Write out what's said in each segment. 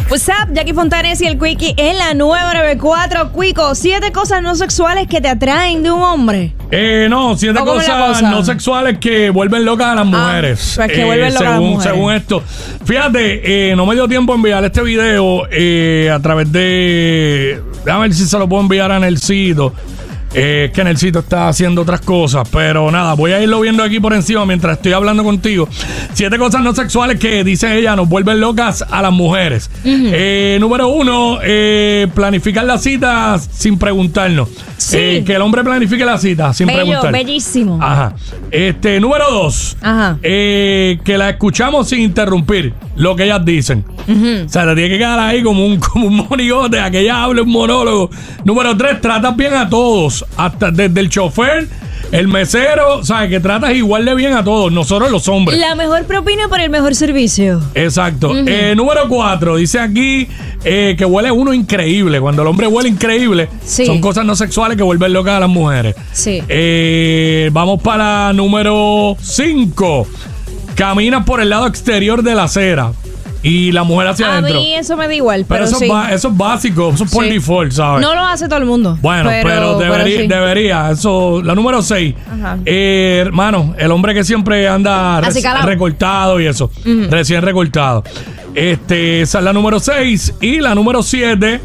What's up, Jackie Fontanes y el Quickie en la nueva 94. Quico, 7 cosas no sexuales que te atraen de un hombre. No, 7 cosas no sexuales que vuelven locas a las mujeres. Pues que vuelven locas a las mujeres. Según esto. Fíjate, no me dio tiempo enviar este video a través de... Déjame ver si se lo puedo enviar a Nelsito. Que Nelsito está haciendo otras cosas. Pero nada, voy a irlo viendo aquí por encima mientras estoy hablando contigo. 7 cosas no sexuales que, dice ella, nos vuelven locas a las mujeres. Número 1, planificar la cita sin preguntarnos. Sí. Que el hombre planifique la cita sin preguntar. Bellísimo. Ajá. Número 2, que la escuchamos sin interrumpir lo que ellas dicen. O sea, te tiene que quedar ahí como un monigote a que ella hable un monólogo. Número 3, tratas bien a todos, hasta desde el chofer, el mesero, ¿sabes? Que tratas igual de bien a todos, nosotros los hombres. La mejor propina por el mejor servicio. Exacto. Número 4, dice aquí que huele uno increíble. Cuando el hombre huele increíble, son cosas no sexuales que vuelven locas a las mujeres. Sí. Vamos para número 5. Caminas por el lado exterior de la acera y la mujer hacia adentro. A mí eso me da igual, pero eso, sí. Eso es básico, eso es por default, ¿sabes? No lo hace todo el mundo. Bueno, pero debería. Eso, la número 6. Hermano, el hombre que siempre anda recortado y eso. Recién recortado. Esa es la número 6. Y la número 7,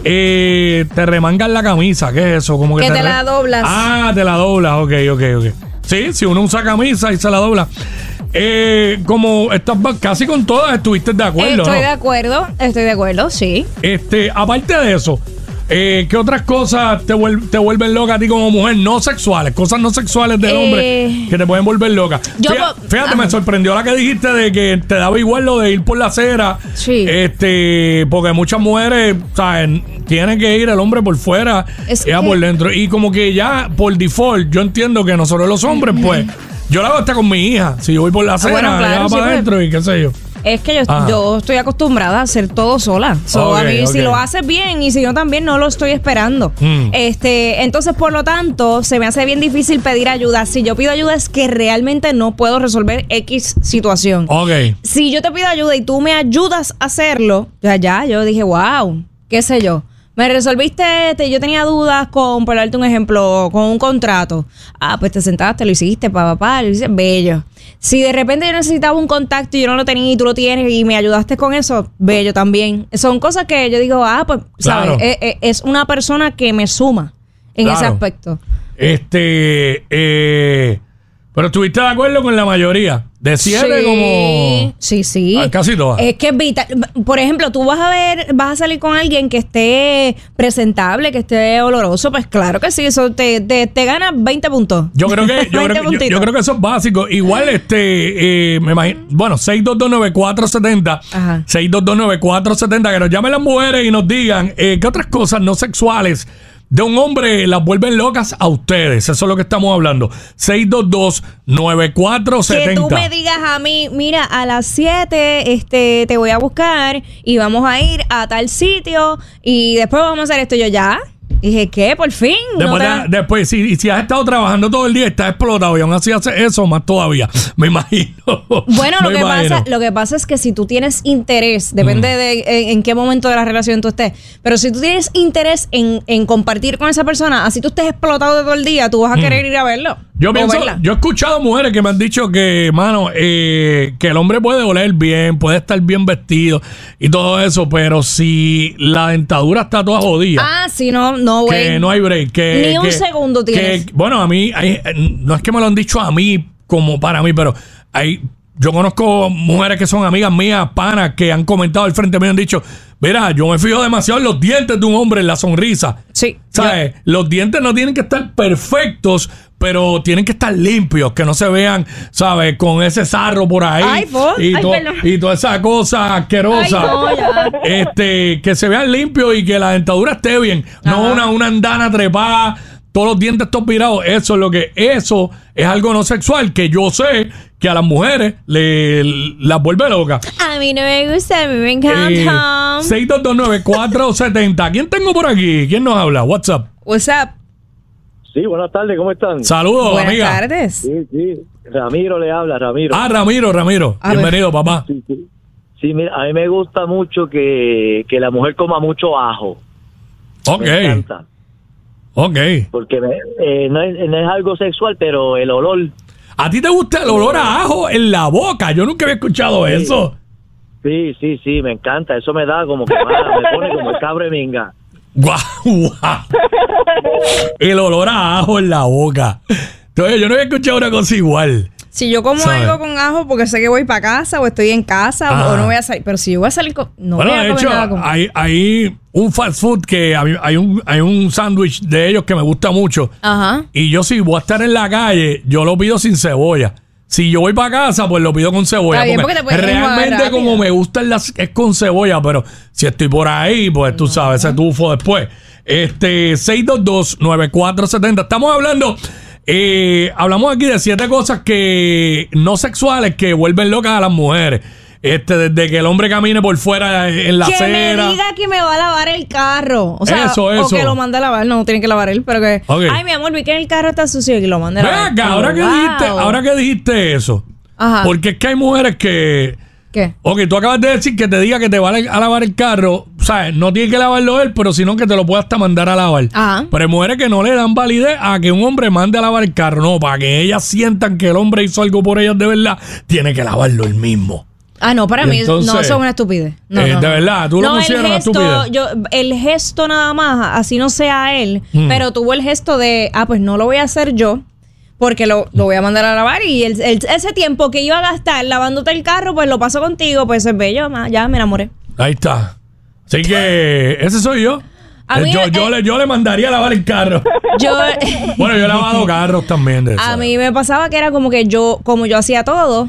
te remangan la camisa. ¿Qué es eso? Como que te la doblas. Ah, te la doblas. Ok. Sí, si uno usa camisa y se la dobla. Como estás casi con todas, estuviste de acuerdo, Estoy de acuerdo, sí. Aparte de eso, ¿qué otras cosas te vuelven loca a ti como mujer no sexuales? Cosas no sexuales del hombre que te pueden volver loca. Fíjate, me sorprendió la que dijiste de que te daba igual lo de ir por la acera. Sí. Porque muchas mujeres, ¿sabes? Tienen que ir el hombre por fuera y ella por dentro. Y como que ya por default, yo entiendo que nosotros los hombres, pues, yo la hago hasta con mi hija. Si yo voy por la acera, ella va para adentro y qué sé yo. Es que yo estoy acostumbrada a hacer todo sola. A mí, si lo haces bien y si no también, no lo estoy esperando. Entonces, por lo tanto, se me hace bien difícil pedir ayuda. Si yo pido ayuda es que realmente no puedo resolver X situación. Si yo te pido ayuda y tú me ayudas a hacerlo, yo dije, wow, qué sé yo. Me resolviste, yo tenía dudas con, por darte un ejemplo, con un contrato. Pues te sentaste, lo hiciste, lo hiciste, bello. Si de repente yo necesitaba un contacto y yo no lo tenía y tú lo tienes y me ayudaste con eso, bello también. Son cosas que yo digo, pues, ¿sabes? Es una persona que me suma en ese aspecto. Pero estuviste de acuerdo con la mayoría. De 7 como... Sí. Casi todas. Es que es vital. Por ejemplo, tú vas a salir con alguien que esté presentable, que esté oloroso. Pues claro que sí, eso te gana 20 puntos. Yo creo que eso es básico. Igual, me imagino... Bueno, 6229470. 6229470. Que nos llamen las mujeres y nos digan qué otras cosas no sexuales de un hombre las vuelven locas a ustedes. Eso es lo que estamos hablando. 6229470. Que tú me digas a mí, mira, a las 7 te voy a buscar y vamos a ir a tal sitio y después vamos a hacer esto. Yo ya dije, ¿qué? Por fin. Después, si has estado trabajando todo el día y estás explotado y aún así haces eso, más todavía. Me imagino. Bueno, lo que pasa es que si tú tienes interés, depende de en qué momento de la relación tú estés, pero si tú tienes interés en compartir con esa persona, así tú estés explotado de todo el día, tú vas a querer ir a verlo. Yo he escuchado mujeres que me han dicho que, mano, que el hombre puede oler bien, puede estar bien vestido y todo eso, pero si la dentadura está toda jodida. Sí, no, güey. Que no hay break. Ni un segundo tienes. Bueno, a mí, no es que me lo han dicho a mí como para mí, pero yo conozco mujeres que son amigas mías, panas, que han comentado al frente mío y han dicho, mira, yo me fijo demasiado en los dientes de un hombre, en la sonrisa. Sí. ¿Sabes? Los dientes no tienen que estar perfectos, pero tienen que estar limpios, que no se vean, ¿sabes? Con ese sarro por ahí. Y toda esa cosa asquerosa. Que se vean limpios y que la dentadura esté bien. No una andana trepada, todos los dientes todos virados. Eso es algo no sexual que yo sé que a las mujeres las vuelve locas. A mí no me gusta, a mí me encanta. 6229470. ¿Quién tengo por aquí? ¿Quién nos habla? What's up? Sí, buenas tardes, ¿cómo están? Saludos, buenas amiga. Buenas tardes. Sí. Ramiro le habla, Ramiro. Ramiro. Bienvenido, papá. Sí. Sí, mira, a mí me gusta mucho que la mujer coma mucho ajo. Ok. Me encanta. Ok. Porque no es algo sexual, pero el olor. ¿A ti te gusta el olor a ajo en la boca? Yo nunca había escuchado eso. Sí, me encanta. Eso me da como que me pone como el cabro de minga. Guau. El olor a ajo en la boca. Entonces, yo no había escuchado una cosa igual. Si yo como algo con ajo porque sé que voy para casa o estoy en casa o no voy a salir, pero si yo voy a salir no voy a comer nada con hay un fast food que hay un sándwich de ellos que me gusta mucho. Ajá. Y yo si voy a estar en la calle, yo lo pido sin cebolla. Si yo voy para casa, pues lo pido con cebolla. Bien, porque realmente como me gustan es con cebolla, pero si estoy por ahí, pues tú sabes, ese tufo después. 622-9470. Estamos hablando... hablamos aquí de 7 cosas que no sexuales que vuelven locas a las mujeres. Desde que el hombre camine por fuera en la acera. Que me diga que me va a lavar el carro. O sea, eso. O que lo mande a lavar. No, tiene que lavar él, pero que... Okay. Ay, mi amor, vi que el carro está sucio y que lo mande a lavar. Venga, ahora que dijiste eso. Ajá. Porque es que hay mujeres que... ¿Qué? Ok, tú acabas de decir que te diga que te va a lavar el carro. O sea, no tiene que lavarlo él, pero sino que te lo pueda hasta mandar a lavar. Ajá. Pero hay mujeres que no le dan validez a que un hombre mande a lavar el carro. No, para que ellas sientan que el hombre hizo algo por ellas de verdad, tiene que lavarlo él mismo. Ah, no, para mí no, eso es una estupidez. No. De verdad, tú lo consideras una estupidez. El gesto nada más, así no sea él, pero tuvo el gesto de, pues no lo voy a hacer yo, porque lo voy a mandar a lavar y ese tiempo que iba a gastar lavándote el carro, pues lo paso contigo, pues es bello, ya me enamoré. Ahí está. Así que ese soy yo. Yo le mandaría a lavar el carro. Bueno, yo he lavado carros también. A mí me pasaba que era como que como yo hacía todo,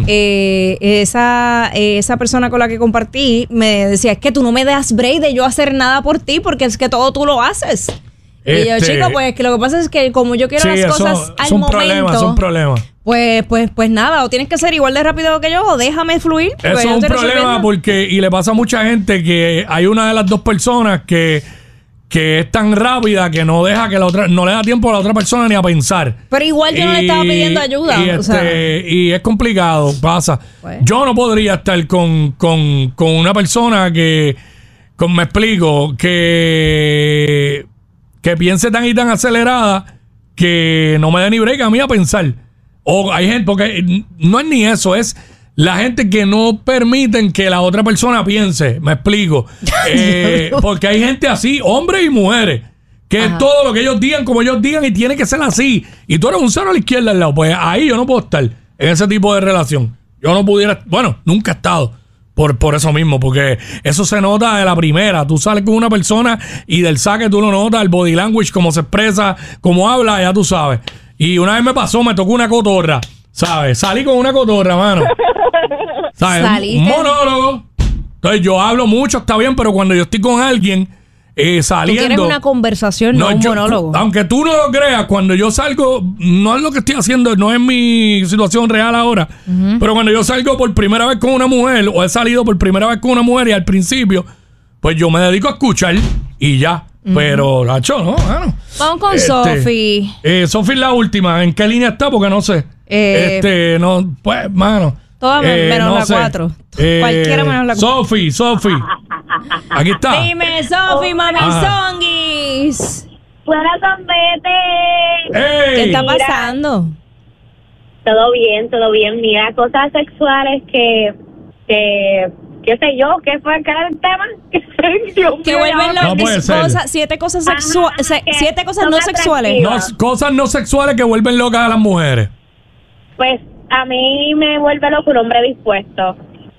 esa persona con la que compartí me decía, es que tú no me das break de yo hacer nada por ti porque es que todo tú lo haces. Y yo, chico, pues que lo que pasa es que como yo quiero las cosas al momento. Es un problema. Pues nada, o tienes que ser igual de rápido que yo o déjame fluir. Eso es un problema y le pasa a mucha gente que hay una de las dos personas que es tan rápida que no deja que no le da tiempo a la otra persona ni a pensar. Pero igual yo no le estaba pidiendo ayuda. Y es complicado, pasa. Pues. Yo no podría estar con una persona me explico, que piense tan y tan acelerada que no me dé ni break a mí a pensar. O hay gente, porque no es ni eso, es la gente que no permiten que la otra persona piense. Me explico. Porque hay gente así, hombres y mujeres, que es todo lo que ellos digan, como ellos digan, y tiene que ser así. Y tú eres un cero a la izquierda al lado. Pues ahí yo no puedo estar en ese tipo de relación. Yo no pudiera, bueno, nunca he estado. Por eso mismo, porque eso se nota de la primera. Tú sales con una persona y del saque tú lo notas, el body language, cómo se expresa, cómo habla, ya tú sabes. Y una vez me tocó una cotorra, ¿sabes? Salí con una cotorra, mano. ¿Sabes? Un monólogo. Entonces yo hablo mucho, está bien, pero cuando yo estoy con alguien saliendo... Tú quieres una conversación, no un monólogo. Aunque tú no lo creas, cuando yo salgo, no es lo que estoy haciendo, no es mi situación real ahora, pero cuando yo salgo por primera vez con una mujer, o he salido por primera vez con una mujer y al principio, pues yo me dedico a escuchar y ya. Pero, Nacho, no, bueno. Vamos con Sofi. Sofi es la última. ¿En qué línea está? Porque no sé. No, pues, mano. Todas menos la 4. Cualquiera menos la 4. Sofi. Aquí está. Dime, Sofi, mami Songuis. Buenas, ¿Qué está pasando? Todo bien. Mira, cosas sexuales que qué sé yo, ¿qué fue acá el tema? Que vuelven locas. 7 cosas sexuales. 7 cosas no sexuales. Cosas no sexuales que vuelven locas a las mujeres. Pues a mí me vuelve loco un hombre dispuesto.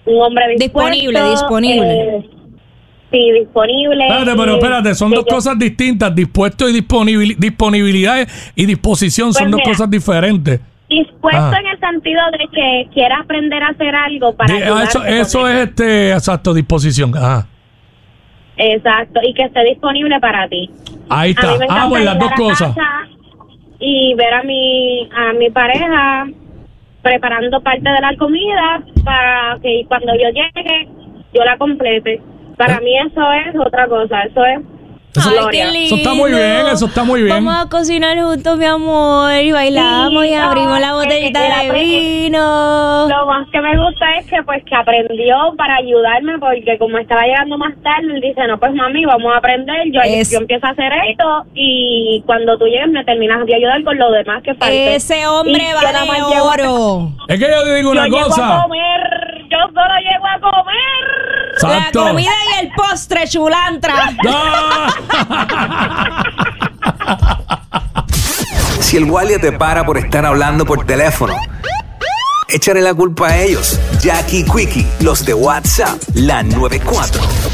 Disponible. Sí, disponible. Espérate, son dos cosas distintas. Dispuesto y disponibilidad y disposición son dos cosas diferentes. Dispuesto en el sentido de que quiera aprender a hacer algo para eso es exacto, disposición. Exacto, y que esté disponible para ti. Ahí está. Pues las dos cosas. Y ver a mi pareja preparando parte de la comida para que cuando yo llegue yo la complete. Para mí eso es otra cosa, eso es Eso está muy bien, eso está muy bien. Vamos a cocinar juntos, mi amor, y bailamos y abrimos la botellita de vino. Lo más que me gusta es que pues que aprendió para ayudarme, porque como estaba llegando más tarde, él dice, no, pues mami, vamos a aprender, yo empiezo a hacer esto, y cuando tú llegues me terminas de ayudar con lo demás que falta. Ese hombre vale oro. Es que yo te digo una cosa. Yo solo llego a comer. Exacto. La comida y el postre, chulantra. Si el guardia te para por estar hablando por teléfono, échale la culpa a ellos. Jackie Quickie, los de WhatsApp, la 94.